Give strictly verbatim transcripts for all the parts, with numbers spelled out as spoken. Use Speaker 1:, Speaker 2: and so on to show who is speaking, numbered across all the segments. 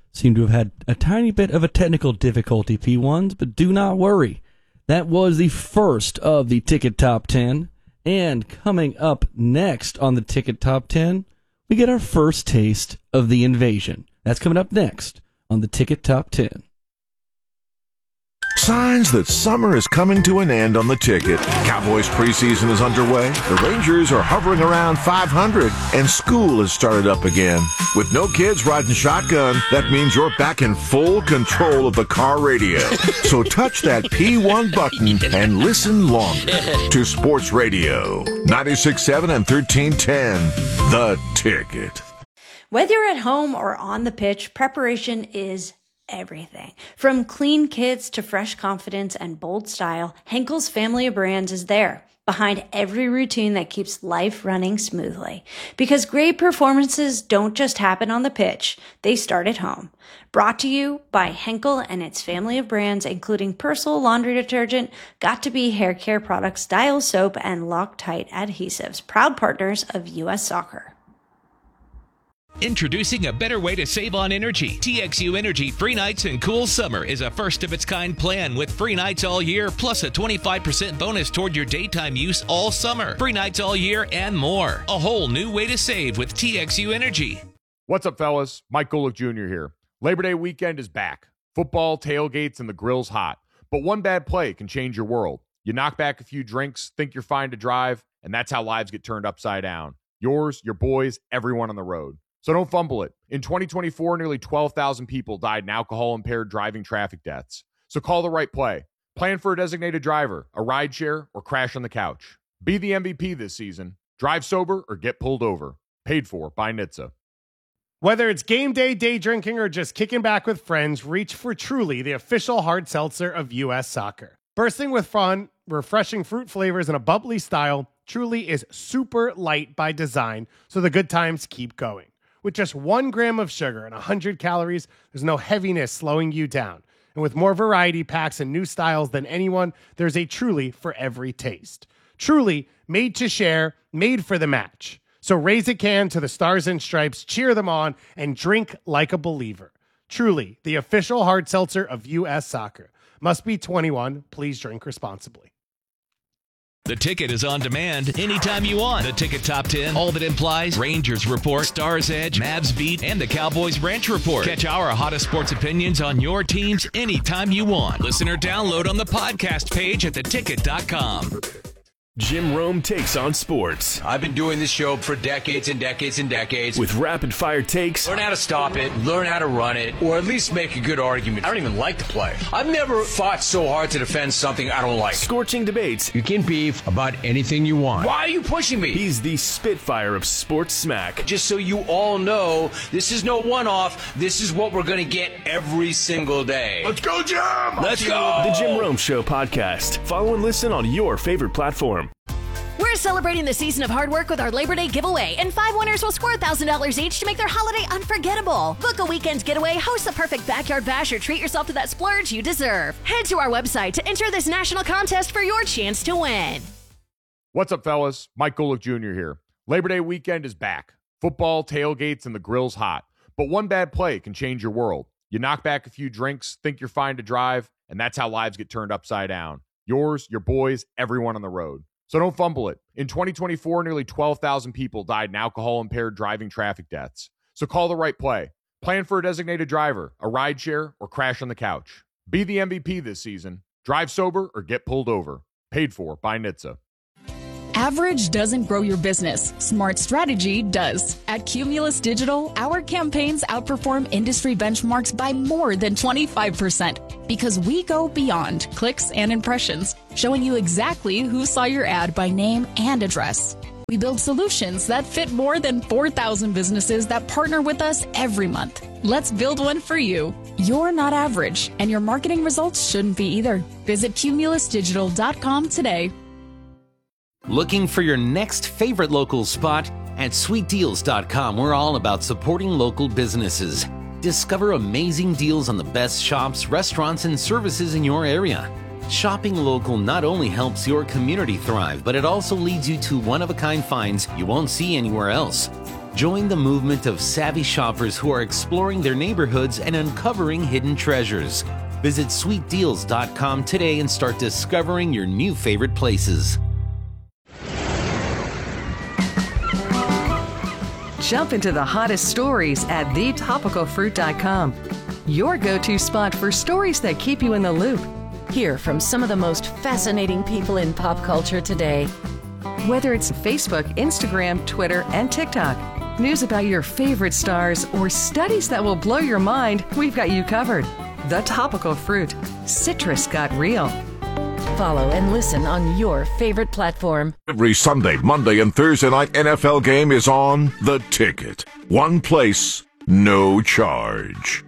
Speaker 1: seem to have had a tiny bit of a technical difficulty, P ones, but do not worry. That was the first of the Ticket Top ten. And coming up next on the Ticket Top ten, we get our first taste of the invasion. That's coming up next on the Ticket Top ten.
Speaker 2: Signs that summer is coming to an end on the Ticket. Cowboys preseason is underway. The Rangers are hovering around five hundred, and school has started up again. With no kids riding shotgun, that means you're back in full control of the car radio. So touch that P one button and listen longer to Sports Radio ninety-six point seven and thirteen ten. The Ticket.
Speaker 3: Whether you're at home or on the pitch, preparation is everything. From clean kits to fresh confidence and bold style, Henkel's family of brands is there, behind every routine that keeps life running smoothly. Because great performances don't just happen on the pitch, they start at home. Brought to you by Henkel and its family of brands, including Persil laundry detergent, Got2b hair care products, Dial soap, and Loctite adhesives, proud partners of U S Soccer.
Speaker 4: Introducing a better way to save on energy. T X U Energy Free Nights and Cool Summer is a first-of-its-kind plan with free nights all year, plus a twenty-five percent bonus toward your daytime use all summer. Free nights all year and more. A whole new way to save with T X U Energy.
Speaker 5: What's up, fellas? Mike Golick Junior here. Labor Day weekend is back. Football, tailgates, and the grill's hot. But one bad play can change your world. You knock back a few drinks, think you're fine to drive, and that's how lives get turned upside down. Yours, your boys, everyone on the road. So don't fumble it. In twenty twenty-four, nearly twelve thousand people died in alcohol-impaired driving traffic deaths. So call the right play. Plan for a designated driver, a rideshare, or crash on the couch. Be the M V P this season. Drive sober or get pulled over. Paid for by N H T S A.
Speaker 6: Whether it's game day, day drinking, or just kicking back with friends, reach for Truly, the official hard seltzer of U S Soccer. Bursting with fun, refreshing fruit flavors, and a bubbly style, Truly is super light by design, so the good times keep going. With just one gram of sugar and one hundred calories, there's no heaviness slowing you down. And with more variety packs and new styles than anyone, there's a Truly for every taste. Truly, made to share, made for the match. So raise a can to the Stars and Stripes, cheer them on, and drink like a believer. Truly, the official hard seltzer of U S Soccer. Must be twenty-one. Please drink responsibly.
Speaker 4: The Ticket is on demand anytime you want. The Ticket Top ten, all that implies, Rangers Report, Stars Edge, Mavs Beat, and the Cowboys Branch Report. Catch our hottest sports opinions on your teams anytime you want. Listen or download on the podcast page at the ticket dot com.
Speaker 7: Jim Rome takes on sports.
Speaker 8: I've been doing this show for decades and decades and decades.
Speaker 7: With rapid-fire takes.
Speaker 8: Learn how to stop it, learn how to run it, or at least make a good argument. I don't even like the play. I've never fought so hard to defend something I don't like.
Speaker 7: Scorching debates.
Speaker 8: You can beef about anything you want. Why are you pushing me?
Speaker 7: He's the Spitfire of sports smack.
Speaker 8: Just so you all know, this is no one-off. This is what we're going to get every single day.
Speaker 2: Let's go, Jim!
Speaker 8: Let's go!
Speaker 7: The Jim Rome Show podcast. Follow and listen on your favorite platform.
Speaker 9: We're celebrating the season of hard work with our Labor Day giveaway, and five winners will score one thousand dollars each to make their holiday unforgettable. Book a weekend getaway, host the perfect backyard bash, or treat yourself to that splurge you deserve. Head to our website to enter this national contest for your chance to win.
Speaker 5: What's up, fellas? Mike Golick Junior here. Labor Day weekend is back. Football, tailgates, and the grill's hot. But one bad play can change your world. You knock back a few drinks, think you're fine to drive, and that's how lives get turned upside down. Yours, your boys, everyone on the road. So don't fumble it. In twenty twenty-four, nearly twelve thousand people died in alcohol-impaired driving traffic deaths. So call the right play. Plan for a designated driver, a rideshare, or crash on the couch. Be the M V P this season. Drive sober or get pulled over. Paid for by N H T S A.
Speaker 10: Average doesn't grow your business. Smart strategy does. At Cumulus Digital, our campaigns outperform industry benchmarks by more than twenty-five percent because we go beyond clicks and impressions, showing you exactly who saw your ad by name and address. We build solutions that fit more than four thousand businesses that partner with us every month. Let's build one for you. You're not average, and your marketing results shouldn't be either. Visit cumulus digital dot com today.
Speaker 11: Looking for your next favorite local spot? At sweet deals dot com, we're all about supporting local businesses. Discover amazing deals on the best shops, restaurants, and services in your area. Shopping local not only helps your community thrive, but it also leads you to one-of-a-kind finds you won't see anywhere else. Join the movement of savvy shoppers who are exploring their neighborhoods and uncovering hidden treasures. Visit sweet deals dot com today and start discovering your new favorite places.
Speaker 12: Jump into the hottest stories at the topical fruit dot com. Your go-to spot for stories that keep you in the loop.
Speaker 9: Hear from some of the most fascinating people in pop culture today.
Speaker 12: Whether it's Facebook, Instagram, Twitter, and TikTok, news about your favorite stars, or studies that will blow your mind, we've got you covered. The Topical Fruit. Citrus got real.
Speaker 9: Follow and listen on your favorite platform.
Speaker 2: Every Sunday, Monday, and Thursday night N F L game is on The Ticket. One place, no charge.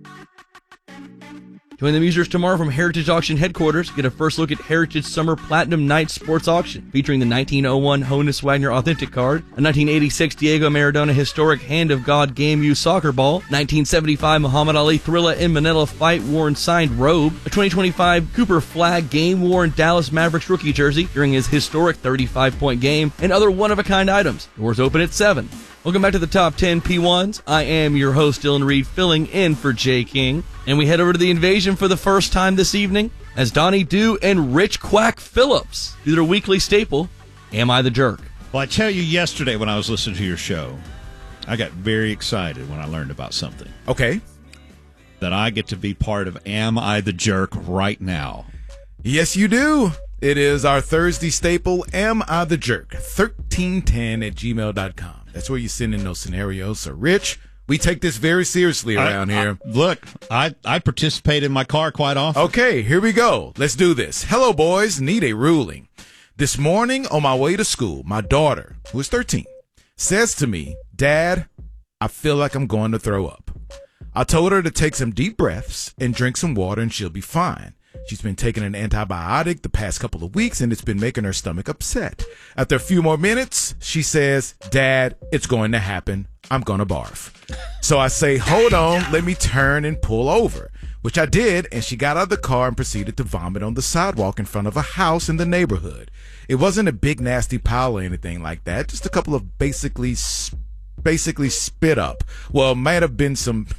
Speaker 1: Join the Musers tomorrow from Heritage Auction Headquarters. Get a first look at Heritage Summer Platinum Night Sports Auction, featuring the nineteen oh one Honus Wagner Authentic Card, a nineteen eighty-six Diego Maradona Historic Hand of God Game Used Soccer Ball, nineteen seventy-five Muhammad Ali Thrilla in Manila Fight Worn Signed Robe, a twenty twenty-five Cooper Flag Game Worn Dallas Mavericks Rookie Jersey during his historic thirty-five point game, and other one-of-a-kind items. Doors open at seven. Welcome back to the Top ten P ones. I am your host, Dylan Reed, filling in for Jay King. And we head over to the Invasion for the first time this evening as Donnie Dew and Rich Quack Phillips do their weekly staple, Am I the Jerk?
Speaker 13: Well, I tell you, yesterday when I was listening to your show, I got very excited when I learned about something.
Speaker 14: Okay.
Speaker 13: That I get to be part of Am I the Jerk right now.
Speaker 14: Yes, you do. It is our Thursday staple, Am I the Jerk? thirteen ten at gmail dot com. That's where you send in those scenarios. So, Rich, we take this very seriously around
Speaker 13: I,
Speaker 14: here.
Speaker 13: I, look, I, I participate in my car quite often.
Speaker 14: Okay, here we go. Let's do this. Hello, boys. Need a ruling. This morning on my way to school, my daughter, who is thirteen, says to me, Dad, I feel like I'm going to throw up. I told her to take some deep breaths and drink some water and she'll be fine. She's been taking an antibiotic the past couple of weeks, and it's been making her stomach upset. After a few more minutes, she says, Dad, it's going to happen. I'm going to barf. So I say, hold on, let me turn and pull over, which I did, and she got out of the car and proceeded to vomit on the sidewalk in front of a house in the neighborhood. It wasn't a big, nasty pile or anything like that, just a couple of basically, basically spit up. Well, it might have been some...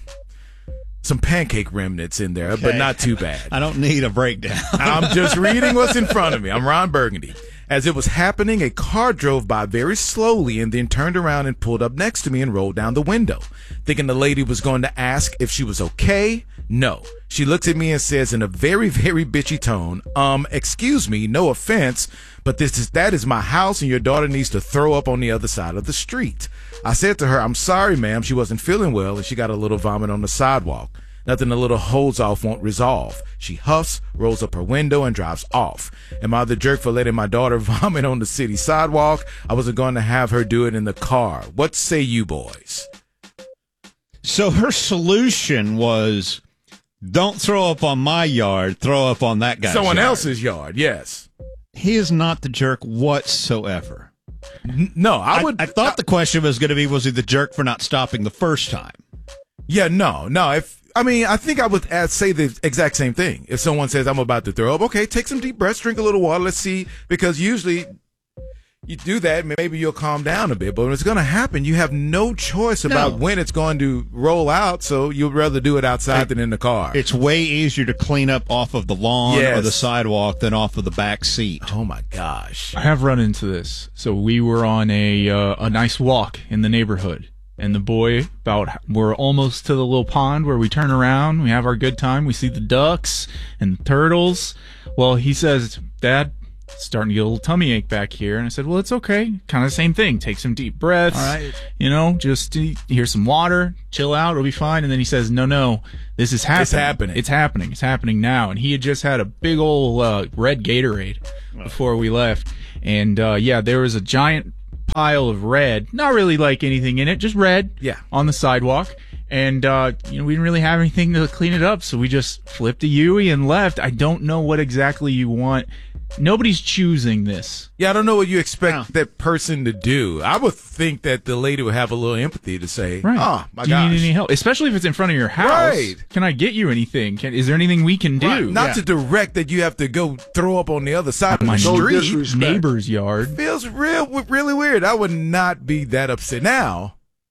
Speaker 14: Some pancake remnants in there, okay, but not too bad.
Speaker 13: I don't need a breakdown.
Speaker 14: I'm just reading what's in front of me. I'm Ron Burgundy. As it was happening, a car drove by very slowly and then turned around and pulled up next to me and rolled down the window. Thinking the lady was going to ask if she was okay? No. She looks at me and says in a very, very bitchy tone, um, excuse me, no offense, but this is that is my house and your daughter needs to throw up on the other side of the street. I said to her, I'm sorry, ma'am, she wasn't feeling well and she got a little vomit on the sidewalk. Nothing a little holds off won't resolve. She huffs, rolls up her window, and drives off. Am I the jerk for letting my daughter vomit on the city sidewalk? I wasn't going to have her do it in the car. What say you boys?
Speaker 13: So her solution was, don't throw up on my yard, throw up on that guy's
Speaker 14: Someone
Speaker 13: yard.
Speaker 14: else's yard, yes.
Speaker 13: He is not the jerk whatsoever.
Speaker 14: N- no, I would...
Speaker 13: I, I thought I, the question was going to be, was he the jerk for not stopping the first time?
Speaker 14: Yeah, no, no. If I mean, I think I would add, say the exact same thing. If someone says, I'm about to throw up, okay, take some deep breaths, drink a little water, let's see. Because usually you do that, maybe you'll calm down a bit. But when it's going to happen, you have no choice about no. when it's going to roll out, so you'd rather do it outside it, than in the car.
Speaker 13: It's way easier to clean up off of the lawn yes. or the sidewalk than off of the back seat.
Speaker 14: Oh, my gosh.
Speaker 15: I have run into this. So we were on a uh, a nice walk in the neighborhood. And the boy, about we're almost to the little pond where we turn around, we have our good time, we see the ducks and the turtles. Well, he says, Dad, starting to get a little tummy ache back here. And I said, well, it's okay. Kind of the same thing. Take some deep breaths.
Speaker 14: All right.
Speaker 15: You know, just here's some water, chill out, it'll be fine. And then he says, no, no, this is happening.
Speaker 14: It's happening.
Speaker 15: It's happening. It's happening now. And he had just had a big old uh, red Gatorade before we left. And, uh, yeah, there was a giant pile of red, not really like anything in it, just red
Speaker 14: yeah.
Speaker 15: on the sidewalk. And, uh, you know, we didn't really have anything to clean it up, so we just flipped a Yui and left. I don't know what exactly you want. Nobody's choosing this.
Speaker 14: Yeah, I don't know what you expect
Speaker 15: no.
Speaker 14: that person to do. I would think that the lady would have a little empathy to say,
Speaker 15: right.
Speaker 14: oh, my
Speaker 15: do
Speaker 14: gosh.
Speaker 15: you need any help? Especially if it's in front of your house.
Speaker 14: Right.
Speaker 15: Can I get you anything? Can, is there anything we can do?
Speaker 14: Right. Not
Speaker 15: yeah.
Speaker 14: to direct that you have to go throw up on the other side of
Speaker 15: my
Speaker 14: the street.
Speaker 15: Neighbor's yard.
Speaker 14: Feels real, really weird. I would not be that upset. Now,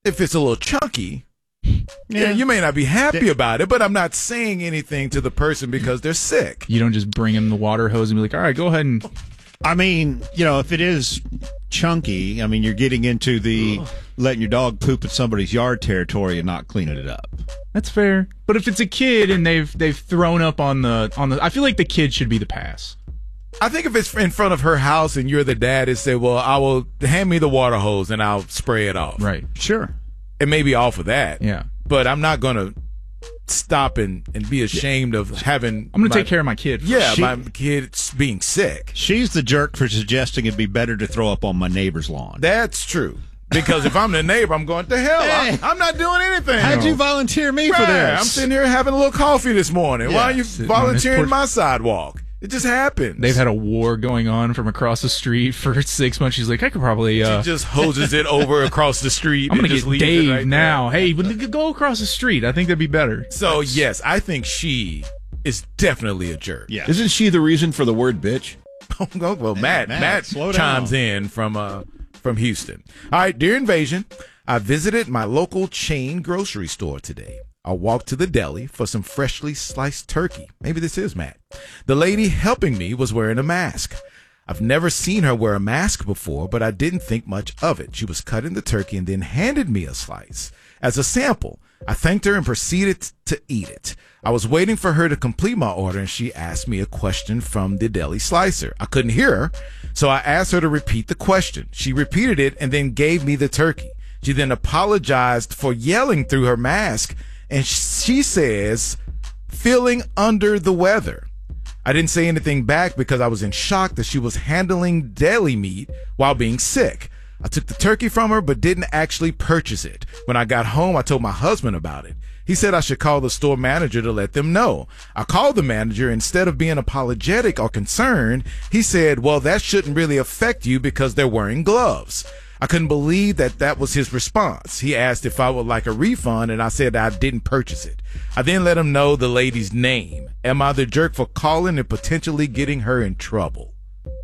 Speaker 14: if it's a little chunky, yeah, you may not be happy about it, but I'm not saying anything to the person because they're sick.
Speaker 15: You don't just bring him the water hose and be like, all right, go ahead and.
Speaker 13: I mean, you know, if it is chunky, I mean, you're getting into the Ugh. letting your dog poop in somebody's yard territory and not cleaning it up.
Speaker 15: That's fair. But if it's a kid and they've they've thrown up on the on the, I feel like the kid should be the pass.
Speaker 14: I think if it's in front of her house and you're the dad, and say, well, I will hand me the water hose and I'll spray it off.
Speaker 15: Right.
Speaker 13: Sure.
Speaker 14: And maybe off of that.
Speaker 15: Yeah.
Speaker 14: But I'm not going to stop and, and be ashamed of having.
Speaker 15: I'm going to take care of my kid.
Speaker 14: Yeah,
Speaker 13: she,
Speaker 14: my kid being sick.
Speaker 13: She's the jerk for suggesting it'd be better to throw up on my neighbor's lawn.
Speaker 14: That's true. Because if I'm the neighbor, I'm going to hell. Hey, I'm, I'm not doing anything.
Speaker 13: How'd you volunteer me right, for this?
Speaker 14: I'm sitting here having a little coffee this morning.
Speaker 13: Yeah.
Speaker 14: Why are you volunteering my sidewalk? It just happens.
Speaker 15: They've had a war going on from across the street for six months. She's like, I could probably. Uh,
Speaker 14: she just hoses it over across the street.
Speaker 15: I'm going to get Dave
Speaker 14: right
Speaker 15: now. There. Hey, go across the street. I think that'd be better.
Speaker 14: So, yes, I think she is definitely a jerk.
Speaker 13: Yes.
Speaker 16: Isn't she the reason for the word bitch?
Speaker 14: well, well, Matt, Matt, Matt
Speaker 13: slow
Speaker 14: chimes
Speaker 13: down.
Speaker 14: in from uh, from Houston. All right, dear Invasion, I visited my local chain grocery store today. I walked to the deli for some freshly sliced turkey. Maybe this is Matt. The lady helping me was wearing a mask. I've never seen her wear a mask before, but I didn't think much of it. She was cutting the turkey and then handed me a slice as a sample. I thanked her and proceeded to eat it. I was waiting for her to complete my order, and she asked me a question from the deli slicer. I couldn't hear her, so I asked her to repeat the question. She repeated it and then gave me the turkey. She then apologized for yelling through her mask, and she says, feeling under the weather. I didn't say anything back because I was in shock that she was handling deli meat while being sick. I took the turkey from her but didn't actually purchase it. When I got home, I told my husband about it. He said I should call the store manager to let them know. I called the manager. Instead of being apologetic or concerned, he said, well, that shouldn't really affect you because they're wearing gloves. I couldn't believe that that was his response. He asked if I would like a refund, and I said I didn't purchase it. I then let him know the lady's name. Am I the jerk for calling and potentially getting her in trouble?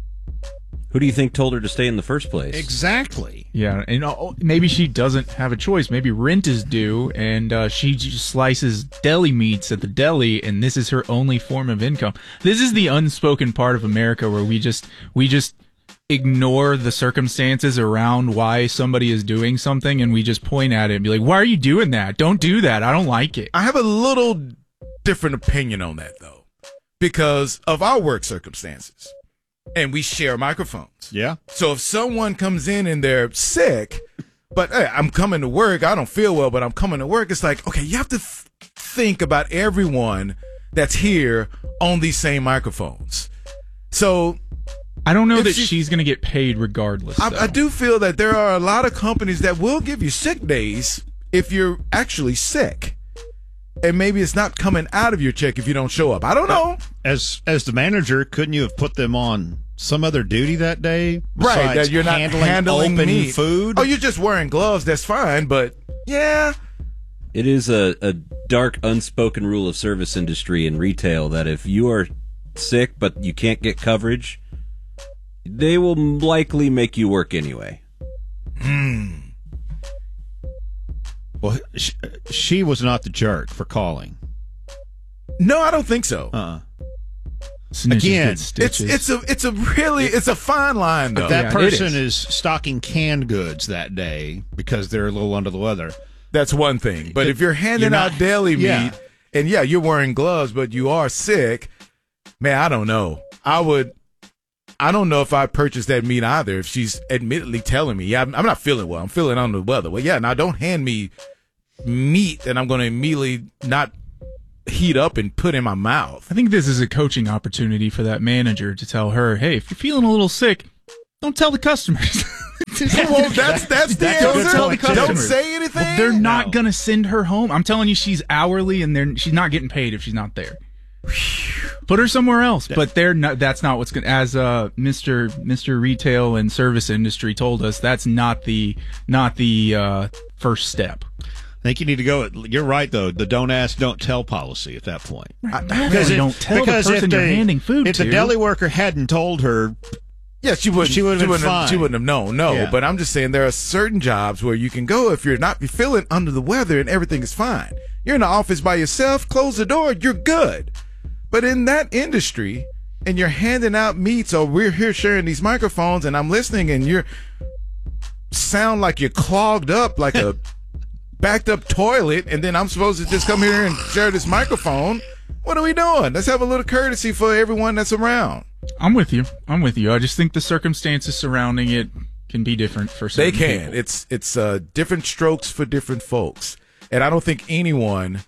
Speaker 16: Who do you think told her to stay in the first place?
Speaker 13: Exactly.
Speaker 15: Yeah, and uh, maybe she doesn't have a choice. Maybe rent is due, and uh, she just slices deli meats at the deli, and this is her only form of income. This is the unspoken part of America where we just we just ignore the circumstances around why somebody is doing something, and we just point at it and be like, why are you doing that? Don't do that. I don't like it.
Speaker 14: I have a little different opinion on that, though, because of our work circumstances. And we share microphones.
Speaker 13: Yeah.
Speaker 14: So if someone comes in and they're sick, but hey, I'm coming to work, I don't feel well, but I'm coming to work, it's like, okay, you have to th- think about everyone that's here on these same microphones. So
Speaker 15: I don't know that
Speaker 14: she,
Speaker 15: she's going to get paid regardless.
Speaker 14: I, I do feel that there are a lot of companies that will give you sick days if you're actually sick. And maybe it's not coming out of your check if you don't show up. I don't know.
Speaker 13: As as the manager, couldn't you have put them on some other duty that day?
Speaker 14: Right, that you're not
Speaker 13: handling,
Speaker 14: handling
Speaker 13: open
Speaker 14: meat.
Speaker 13: food.
Speaker 14: Oh, you're just wearing gloves. That's fine, but yeah.
Speaker 16: It is a, a dark, unspoken rule of service industry and retail that if you are sick but you can't get coverage, they will likely make you work anyway.
Speaker 14: Hmm.
Speaker 13: Well, she, she was not the jerk for calling.
Speaker 14: No, I don't think so.
Speaker 13: Uh-uh.
Speaker 14: Again, it's it's a it's a really it's a fine line though.
Speaker 13: If that
Speaker 14: Yeah,
Speaker 13: person
Speaker 14: it
Speaker 13: is. is stocking canned goods that day because they're a little under the weather.
Speaker 14: That's one thing. But if you're handing
Speaker 13: You're not-
Speaker 14: out deli meat
Speaker 13: yeah.
Speaker 14: and yeah, you're wearing gloves, but you are sick, man, I don't know. I would. I don't know if I purchased that meat either. If she's admittedly telling me, yeah, I'm, I'm not feeling well. I'm feeling under the weather. Well, yeah, now don't hand me meat that I'm going to immediately not heat up and put in my mouth.
Speaker 15: I think this is a coaching opportunity for that manager to tell her, hey, if you're feeling a little sick, don't tell the customers.
Speaker 14: Well, that's that's the
Speaker 15: Don't
Speaker 14: answer.
Speaker 15: tell the
Speaker 14: Don't
Speaker 15: customers.
Speaker 14: say anything.
Speaker 15: Well, they're not going to send her home. I'm telling you, she's hourly, and they're she's not getting paid if she's not there. Put her somewhere else, but they're not. That's not what's going. As uh, Mister Mister Retail and Service Industry told us, that's not the not the uh, first step.
Speaker 13: I think you need to go. You're right, though. The don't ask, don't tell policy at that point.
Speaker 15: Right. Because don't tell the person
Speaker 13: if
Speaker 15: you're
Speaker 13: the,
Speaker 15: handing food
Speaker 13: if
Speaker 15: to.
Speaker 13: the deli worker hadn't told her
Speaker 14: Yeah, she wouldn't.
Speaker 13: She would've been
Speaker 14: wouldn't
Speaker 13: fine.
Speaker 14: Have, she wouldn't have known. No,
Speaker 13: Yeah.
Speaker 14: but I'm just saying there are certain jobs where you can go if you're not feeling under the weather and everything is fine. You're in the office by yourself. Close the door. You're good. But in that industry, and you're handing out meats, or we're here sharing these microphones, and I'm listening, and you're sound like you're clogged up like a backed up toilet, and then I'm supposed to just come here and share this microphone. What are we doing? Let's have a little courtesy for everyone that's around.
Speaker 15: I'm with you. I'm with you. I just think the circumstances surrounding it can be different for
Speaker 14: They
Speaker 15: certain
Speaker 14: can.
Speaker 15: people.
Speaker 14: It's it's uh, different strokes for different folks, and I don't think anyone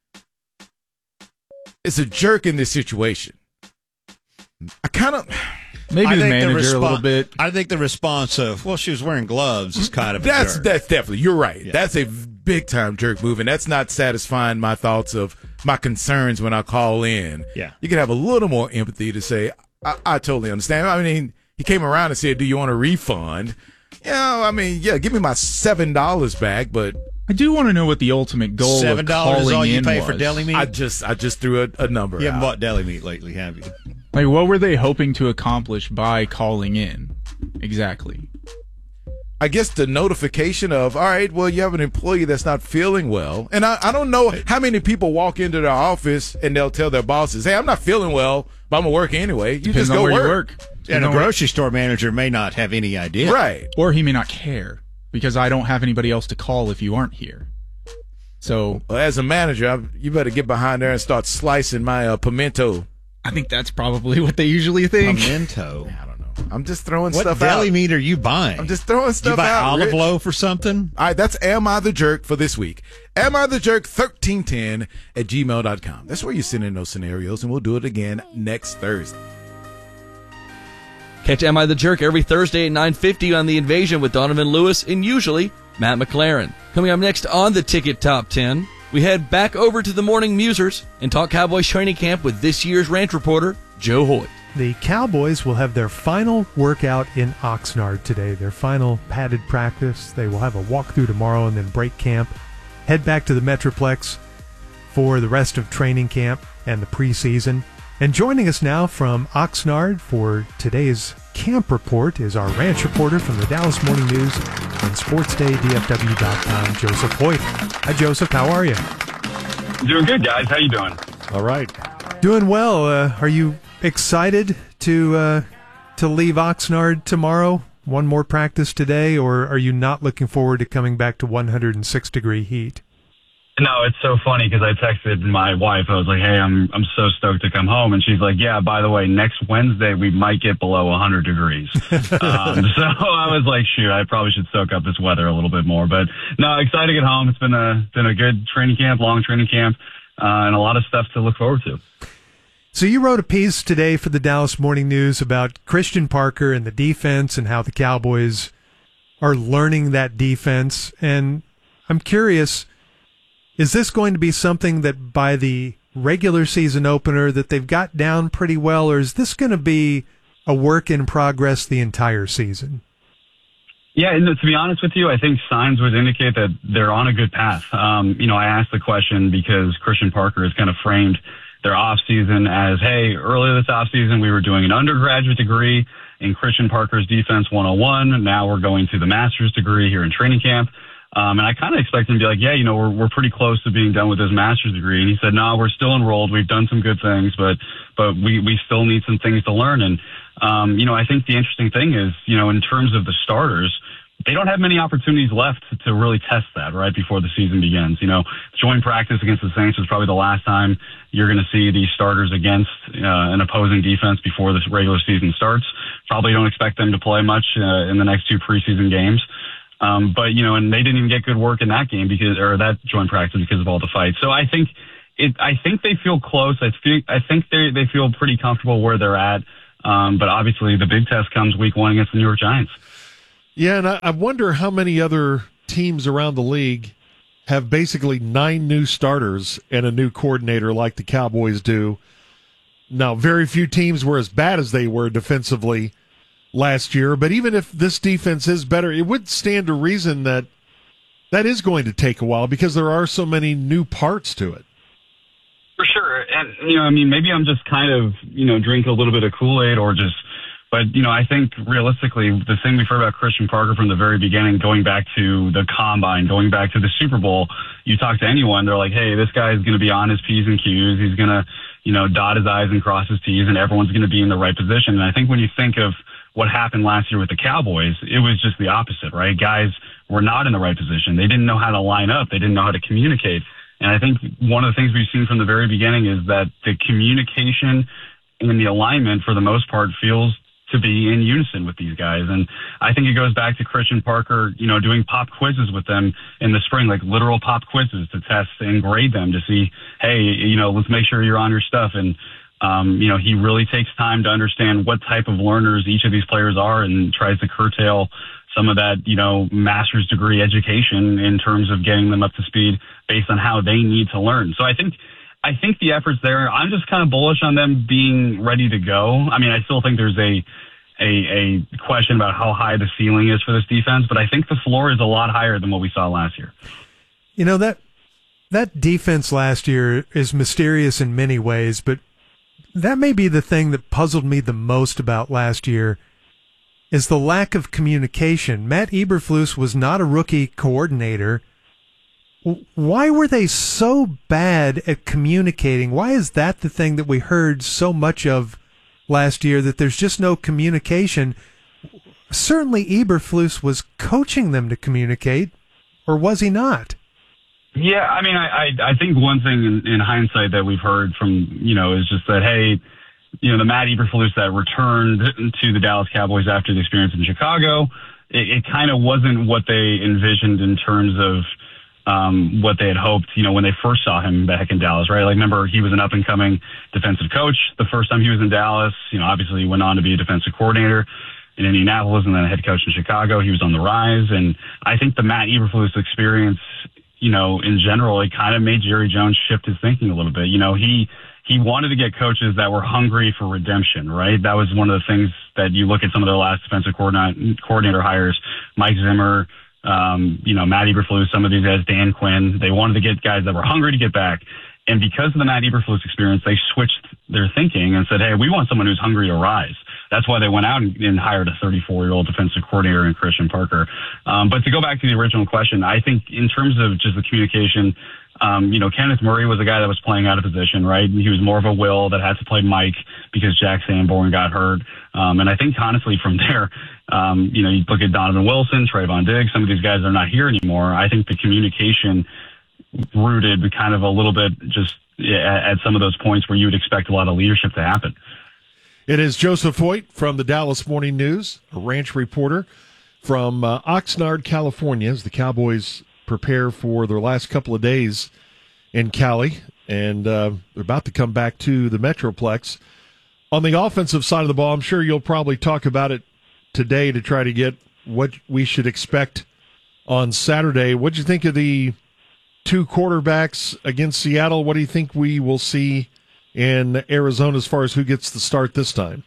Speaker 14: is a jerk in this situation. I kind of
Speaker 15: maybe
Speaker 13: I
Speaker 15: the
Speaker 13: think
Speaker 15: manager
Speaker 13: respo-
Speaker 15: a little bit.
Speaker 13: I think the response of, well, she was wearing gloves is kind of a
Speaker 14: that's
Speaker 13: jerk.
Speaker 14: that's definitely you're right.
Speaker 13: Yeah.
Speaker 14: That's a big time jerk move, and that's not satisfying my thoughts of my concerns when I call in.
Speaker 13: Yeah.
Speaker 14: You can have a little more empathy to say, I, I totally understand. I mean, he came around and said, "Do you want a refund?" Yeah, I mean, yeah, give me my seven dollars back, but
Speaker 15: I do want to know what the ultimate goal
Speaker 13: Seven
Speaker 15: of
Speaker 13: dollars is
Speaker 15: calling
Speaker 13: all you
Speaker 15: in
Speaker 13: pay
Speaker 15: was.
Speaker 13: for deli meat.
Speaker 14: I just I just threw a, a number.
Speaker 13: You haven't
Speaker 14: out.
Speaker 13: bought deli meat lately, have you?
Speaker 15: Like, what were they hoping to accomplish by calling in? Exactly.
Speaker 14: I guess the notification of, all right, well, you have an employee that's not feeling well. And I, I don't know how many people walk into their office and they'll tell their bosses, hey, I'm not feeling well, but I'm going to work anyway. You
Speaker 15: Depends
Speaker 14: just
Speaker 15: on
Speaker 14: go
Speaker 15: where
Speaker 14: work.
Speaker 15: you work.
Speaker 13: And
Speaker 15: Depends
Speaker 13: a
Speaker 15: on where-
Speaker 13: grocery store manager may not have any idea.
Speaker 14: Right.
Speaker 15: Or he may not care because I don't have anybody else to call if you aren't here. So
Speaker 14: Well, as a manager, I, you better get behind there and start slicing my uh, pimento.
Speaker 15: I think that's probably what they usually think.
Speaker 13: Pimento.
Speaker 14: I don't know. I'm just throwing
Speaker 13: What
Speaker 14: stuff
Speaker 13: deli
Speaker 14: out.
Speaker 13: meat are you buying?
Speaker 14: I'm just throwing
Speaker 13: Do
Speaker 14: stuff
Speaker 13: you buy
Speaker 14: out.
Speaker 13: olive
Speaker 14: Rich.
Speaker 13: loaf or something?
Speaker 14: All right, that's Am I the Jerk for this week. Am I the Jerk thirteen ten at gmail dot com. That's where you send in those scenarios, and we'll do it again next Thursday.
Speaker 1: Catch Am I the Jerk every Thursday at nine fifty on The Invasion with Donovan Lewis and usually Matt McLaren. Coming up next on the Ticket Top ten, we head back over to the Morning Musers and talk Cowboys training camp with this year's ranch reporter, Joe Hoyt.
Speaker 17: The Cowboys will have their final workout in Oxnard today, their final padded practice. They will have a walkthrough tomorrow and then break camp. Head back to the Metroplex for the rest of training camp and the preseason. And joining us now from Oxnard for today's camp report is our ranch reporter from the Dallas Morning News and sports day D F W dot com, Joseph Hoyt. Hi, Joseph. How are you?
Speaker 18: Doing good, guys. How you doing?
Speaker 17: All right. Doing well. Uh, are you excited to uh, to leave Oxnard tomorrow? One more practice today, or are you not looking forward to coming back to one hundred six degree heat?
Speaker 18: No, it's so funny because I texted my wife. I was like, "Hey, I'm I'm so stoked to come home," and she's like, "Yeah, by the way, next Wednesday we might get below one hundred degrees." um, so I was like, "Shoot, I probably should soak up this weather a little bit more." But no, excited to get home. It's been a been a good training camp, long training camp, uh, and a lot of stuff to look forward to.
Speaker 17: So you wrote a piece today for the Dallas Morning News about Christian Parker and the defense and how the Cowboys are learning that defense. And I'm curious, is this going to be something that by the regular season opener that they've got down pretty well, or is this going to be a work in progress the entire season?
Speaker 18: Yeah, and to be honest with you, I think signs would indicate that they're on a good path. Um, you know, I asked the question because Christian Parker has kind of framed their off season as, hey, earlier this off season we were doing an undergraduate degree in Christian Parker's Defense one oh one. Now we're going to the master's degree here in training camp. Um, and I kind of expect him to be like, yeah, you know, we're we're pretty close to being done with his master's degree. And he said, no, we're still enrolled. We've done some good things, but but we, we still need some things to learn. And, um, you know, I think the interesting thing is, you know, in terms of the starters, they don't have many opportunities left to really test that right before the season begins. You know, joint practice against the Saints is probably the last time you're going to see these starters against uh, an opposing defense before this regular season starts. Probably don't expect them to play much uh, in the next two preseason games. Um, but, you know, and they didn't even get good work in that game because, or that joint practice because of all the fights. So I think it, I think they feel close. I feel, I think they, they feel pretty comfortable where they're at. Um, but obviously the big test comes week one against the New York Giants.
Speaker 19: Yeah, and I, I wonder how many other teams around the league have basically nine new starters and a new coordinator like the Cowboys do. Now, very few teams were as bad as they were defensively last year, but even if this defense is better, it would stand to reason that that is going to take a while because there are so many new parts to it.
Speaker 18: For sure. And, you know, I mean, maybe I'm just kind of, you know, drinking a little bit of Kool-Aid or just, But, you know, I think realistically, the thing we've heard about Christian Parker from the very beginning, going back to the combine, going back to the Super Bowl, you talk to anyone, they're like, hey, this guy is going to be on his P's and Q's. He's going to, you know, dot his I's and cross his T's, and everyone's going to be in the right position. And I think when you think of what happened last year with the Cowboys, it was just the opposite, right? Guys were not in the right position. They didn't know how to line up. They didn't know how to communicate. And I think one of the things we've seen from the very beginning is that the communication and the alignment, for the most part, feels to be in unison with these guys. And I think it goes back to Christian Parker, you know, doing pop quizzes with them in the spring, like literal pop quizzes to test and grade them to see, hey, you know, let's make sure you're on your stuff. And, um, you know, he really takes time to understand what type of learners each of these players are and tries to curtail some of that, you know, master's degree education in terms of getting them up to speed based on how they need to learn. So I think, I think the effort's there. I'm just kind of bullish on them being ready to go. I mean, I still think there's a, a, a question about how high the ceiling is for this defense, but I think the floor is a lot higher than what we saw last year.
Speaker 17: You know, that, that defense last year is mysterious in many ways, but that may be the thing that puzzled me the most about last year is the lack of communication. Matt Eberflus was not a rookie coordinator. Why were they so bad at communicating? Why is that the thing that we heard so much of last year, that there's just no communication? Certainly Eberflus was coaching them to communicate, or was he not?
Speaker 18: Yeah, I mean, I, I, I think one thing in, in hindsight that we've heard from, you know, is just that, hey, you know, the Matt Eberflus that returned to the Dallas Cowboys after the experience in Chicago, it, it kind of wasn't what they envisioned in terms of um, what they had hoped, you know, when they first saw him back in Dallas, right? Like, remember, he was an up-and-coming defensive coach the first time he was in Dallas. You know, obviously he went on to be a defensive coordinator in Indianapolis and then a head coach in Chicago. He was on the rise. And I think the Matt Eberflus experience, you know, in general, it kind of made Jerry Jones shift his thinking a little bit. You know, he he wanted to get coaches that were hungry for redemption, right? That was one of the things that you look at some of their last defensive coordinator, coordinator hires, Mike Zimmer, um, you know, Matt Eberflus, some of these guys, Dan Quinn. They wanted to get guys that were hungry to get back. And because of the Matt Eberflus experience, they switched their thinking and said, hey, we want someone who's hungry to rise. That's why they went out and, and hired a thirty-four-year-old defensive coordinator in Christian Parker. Um, but to go back to the original question, I think in terms of just the communication, um, you know, Kenneth Murray was a guy that was playing out of position, right? He was more of a will that had to play Mike because Jack Sanborn got hurt. Um, and I think, honestly, from there, um, you know, you look at Donovan Wilson, Trayvon Diggs, some of these guys are not here anymore. I think the communication rooted kind of a little bit just at, at some of those points where you would expect a lot of leadership to happen.
Speaker 19: It is Joseph Hoyt from the Dallas Morning News, a ranch reporter from uh, Oxnard, California, as the Cowboys prepare for their last couple of days in Cali, and uh, they're about to come back to the Metroplex. On the offensive side of the ball, I'm sure you'll probably talk about it today to try to get what we should expect on Saturday. What do you think of the two quarterbacks against Seattle? What do you think we will see in Arizona as far as who gets the start this time?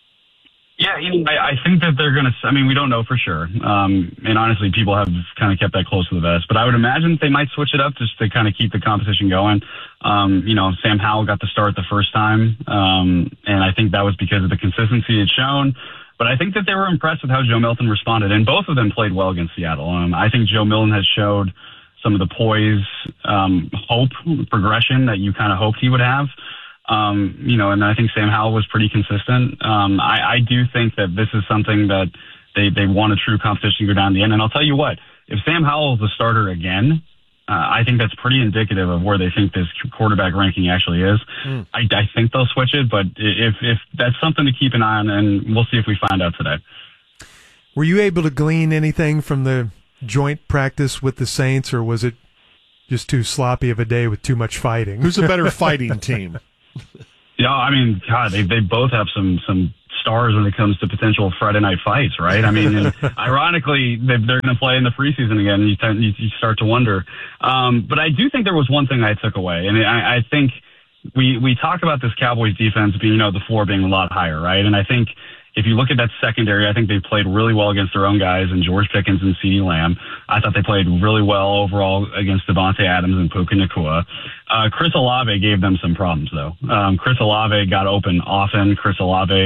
Speaker 18: Yeah, you know, I, I think that they're going to, I mean, we don't know for sure. Um, and honestly, people have kind of kept that close to the vest. But I would imagine that they might switch it up just to kind of keep the competition going. Um, you know, Sam Howell got the start the first time. Um, and I think that was because of the consistency it's shown. But I think that they were impressed with how Joe Milton responded. And both of them played well against Seattle. Um, I think Joe Milton has showed some of the poise, um, hope, progression that you kind of hoped he would have. Um, you know, and I think Sam Howell was pretty consistent. Um, I, I do think that this is something that they, they want a true competition to go down the end. And I'll tell you what, if Sam Howell is the starter again, uh, I think that's pretty indicative of where they think this quarterback ranking actually is. Mm. I, I think they'll switch it, but if, if that's something to keep an eye on, and we'll see if we find out today.
Speaker 17: Were you able to glean anything from the joint practice with the Saints, or was it just too sloppy of a day with too much fighting?
Speaker 19: Who's a better fighting team?
Speaker 18: Yeah, I mean, God, they they both have some some stars when it comes to potential Friday night fights, right? I mean, and ironically, they, they're going to play in the preseason again, and you, tend, you, you start to wonder. Um, but I do think there was one thing I took away, and I, I think we we talk about this Cowboys defense being, you know, the floor being a lot higher, right? And I think if you look at that secondary, I think they played really well against their own guys and George Pickens and CeeDee Lamb. I thought they played really well overall against Devontae Adams and Puka Nacua. Uh, Chris Olave gave them some problems, though. Um, Chris Olave got open often. Chris Olave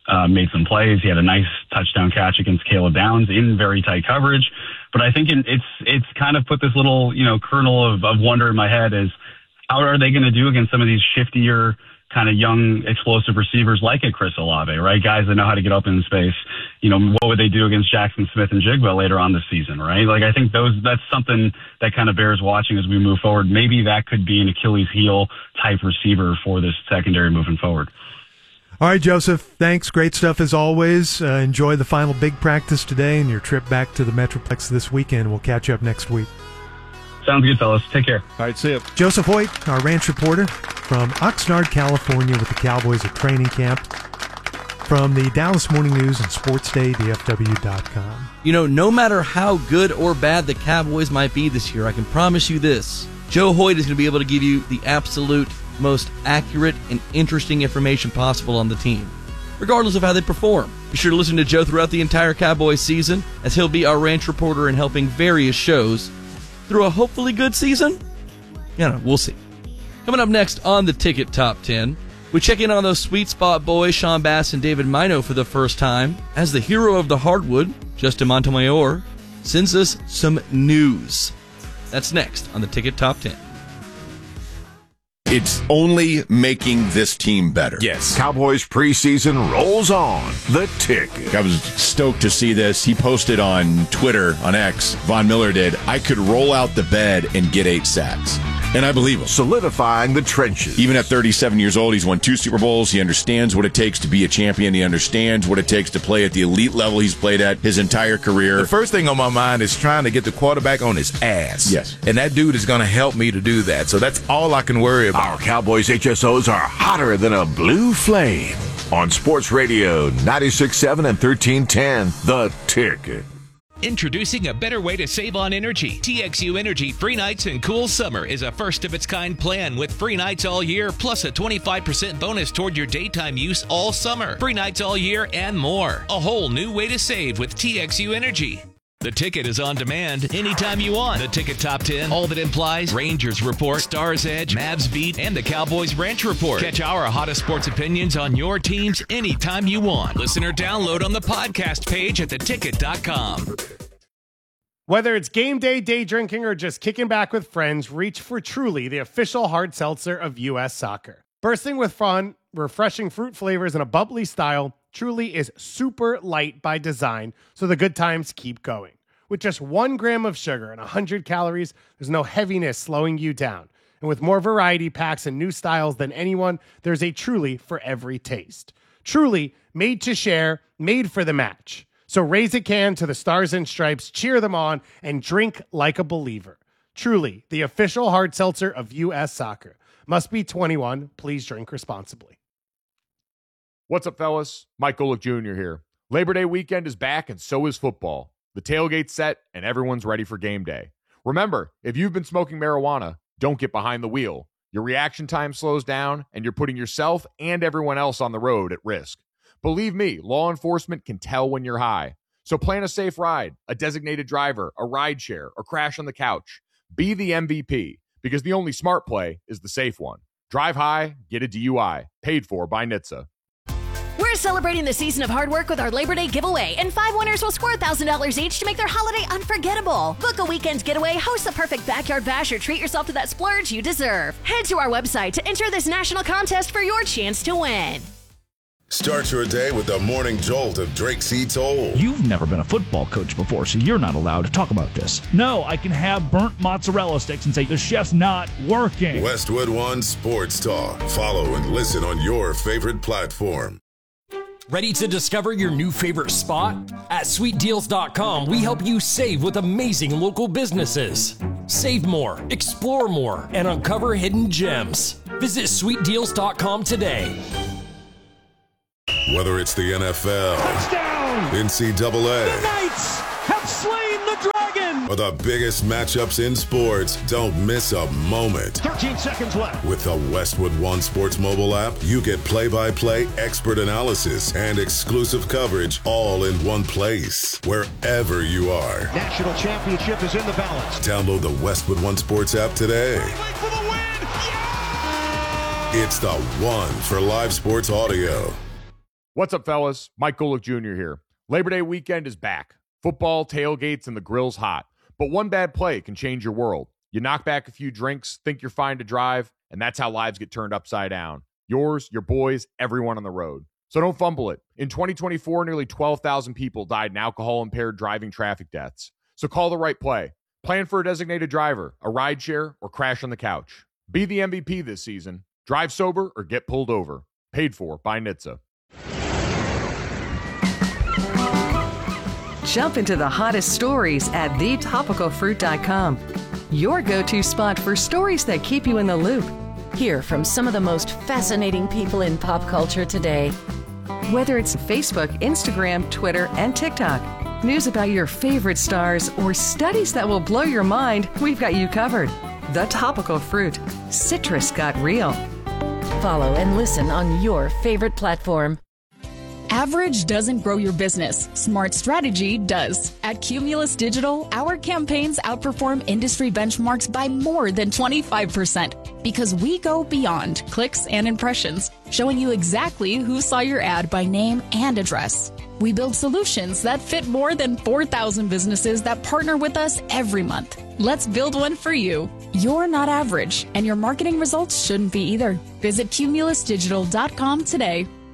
Speaker 18: uh, made some plays. He had a nice touchdown catch against Caleb Downs in very tight coverage. But I think it's it's kind of put this little, you know, kernel of, of wonder in my head is how are they going to do against some of these shiftier kind of young, explosive receivers like a Chris Olave, right? Guys that know how to get up in space. You know, what would they do against Jackson Smith and Jigba later on this season, right? Like, I think those that's something that kind of bears watching as we move forward. Maybe that could be an Achilles heel type receiver for this secondary moving forward.
Speaker 17: All right, Joseph, thanks. Great stuff as always. Uh, enjoy the final big practice today and your trip back to the Metroplex this weekend. We'll catch you up next week.
Speaker 18: Sounds good, fellas. Take care.
Speaker 19: All right, see you.
Speaker 17: Joseph Hoyt, our ranch reporter from Oxnard, California, with the Cowboys at training camp. From the Dallas Morning News and Sports Day, D F W dot com.
Speaker 1: You know, no matter how good or bad the Cowboys might be this year, I can promise you this. Joe Hoyt is going to be able to give you the absolute most accurate and interesting information possible on the team, regardless of how they perform. Be sure to listen to Joe throughout the entire Cowboys season, as he'll be our ranch reporter and helping various shows through a hopefully good season. You know, we'll see. Coming up next on the Ticket Top ten, we check in on those sweet spot boys, Sean Bass and David Mino, for the first time, as the hero of the hardwood, Justin Montemayor, sends us some news. That's next on the Ticket Top ten.
Speaker 20: It's only making this team better.
Speaker 2: Yes. Cowboys preseason rolls on. The Ticket.
Speaker 20: I was stoked to see this. He posted on Twitter, on X, Von Miller did, I could roll out the bed and get eight sacks. And I believe him.
Speaker 2: Solidifying the trenches.
Speaker 20: Even at thirty-seven years old, he's won two Super Bowls. He understands what it takes to be a champion. He understands what it takes to play at the elite level he's played at his entire career.
Speaker 14: The first thing on my mind is trying to get the quarterback on his ass.
Speaker 20: Yes.
Speaker 14: And that dude is going to help me to do that. So that's all I can worry about.
Speaker 2: Our Cowboys H S Os are hotter than a blue flame. On Sports Radio ninety-six point seven and thirteen ten, The Ticket.
Speaker 4: Introducing a better way to save on energy. T X U Energy Free Nights and Cool Summer is a first-of-its-kind plan with free nights all year, plus a twenty-five percent bonus toward your daytime use all summer. Free nights all year and more. A whole new way to save with T X U Energy. The Ticket is on demand anytime you want. The Ticket Top ten, all that implies, Rangers Report, Stars Edge, Mavs Beat, and the Cowboys Ranch Report. Catch our hottest sports opinions on your teams anytime you want. Listen or download on the podcast page at the ticket dot com.
Speaker 6: Whether it's game day, day drinking, or just kicking back with friends, reach for Truly, the official hard seltzer of U S Soccer. Bursting with fun, refreshing fruit flavors, and a bubbly style, Truly is super light by design, so the good times keep going. With just one gram of sugar and one hundred calories, there's no heaviness slowing you down. And with more variety packs and new styles than anyone, there's a Truly for every taste. Truly, made to share, made for the match. So raise a can to the Stars and Stripes, cheer them on, and drink like a believer. Truly, the official hard seltzer of U S Soccer. Must be twenty-one. Please drink responsibly.
Speaker 5: What's up, fellas? Mike Golick Junior here. Labor Day weekend is back, and so is football. The tailgate's set, and everyone's ready for game day. Remember, if you've been smoking marijuana, don't get behind the wheel. Your reaction time slows down, and you're putting yourself and everyone else on the road at risk. Believe me, law enforcement can tell when you're high. So plan a safe ride, a designated driver, a ride share, or crash on the couch. Be the M V P, because the only smart play is the safe one. Drive high, get a D U I. Paid for by N H T S A.
Speaker 9: We're celebrating the season of hard work with our Labor Day giveaway, and five winners will score one thousand dollars each to make their holiday unforgettable. Book a weekend getaway, host the perfect backyard bash, or treat yourself to that splurge you deserve. Head to our website to enter this national contest for your chance to win.
Speaker 21: Start your day with the morning jolt of Drake C. Toll.
Speaker 22: You've never been a football coach before, so you're not allowed to talk about this. No, I can have burnt mozzarella sticks and say the chef's not working.
Speaker 21: Westwood One Sports Talk. Follow and listen on your favorite platform.
Speaker 23: Ready to discover your new favorite spot? At sweet deals dot com, we help you save with amazing local businesses. Save more, explore more, and uncover hidden gems. Visit sweet deals dot com today.
Speaker 21: Whether it's the N F L,
Speaker 22: touchdown,
Speaker 21: N C double A,
Speaker 22: the Knights have slain the dragon,
Speaker 21: or the biggest matchups in sports, don't miss a moment.
Speaker 22: thirteen seconds left.
Speaker 21: With the Westwood One Sports mobile app, you get play-by-play expert analysis and exclusive coverage all in one place, wherever you are.
Speaker 22: National championship is in the balance.
Speaker 21: Download the Westwood One Sports app today.
Speaker 22: For the win. Yeah!
Speaker 21: It's the one for live sports audio.
Speaker 5: What's up, fellas? Mike Golick Junior here. Labor Day weekend is back. Football, tailgates, and the grill's hot. But one bad play can change your world. You knock back a few drinks, think you're fine to drive, and that's how lives get turned upside down. Yours, your boys, everyone on the road. So don't fumble it. In twenty twenty-four, nearly twelve thousand people died in alcohol-impaired driving traffic deaths. So call the right play. Plan for a designated driver, a rideshare, or crash on the couch. Be the M V P this season. Drive sober or get pulled over. Paid for by N H T S A.
Speaker 12: Jump into the hottest stories at the topical fruit dot com. Your go-to spot for stories that keep you in the loop.
Speaker 9: Hear from some of the most fascinating people in pop culture today.
Speaker 12: Whether it's Facebook, Instagram, Twitter, and TikTok, news about your favorite stars, or studies that will blow your mind, we've got you covered. The Topical Fruit. Citrus got real.
Speaker 9: Follow and listen on your favorite platform.
Speaker 10: Average doesn't grow your business. Smart strategy does. At Cumulus Digital, our campaigns outperform industry benchmarks by more than twenty-five percent because we go beyond clicks and impressions, showing you exactly who saw your ad by name and address. We build solutions that fit more than four thousand businesses that partner with us every month. Let's build one for you. You're not average, and your marketing results shouldn't be either. Visit cumulus digital dot com today.